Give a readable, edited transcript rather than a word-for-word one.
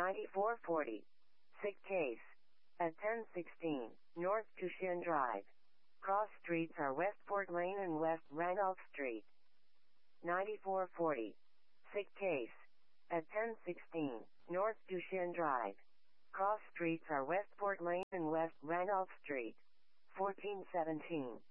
9440. Sick case. At 1016 North Tushin Drive. Cross streets are Westport Lane and West Randolph Street. 9440. Sick case. At 1016 North Tushin Drive. Cross streets are Westport Lane and West Randolph Street. 1417.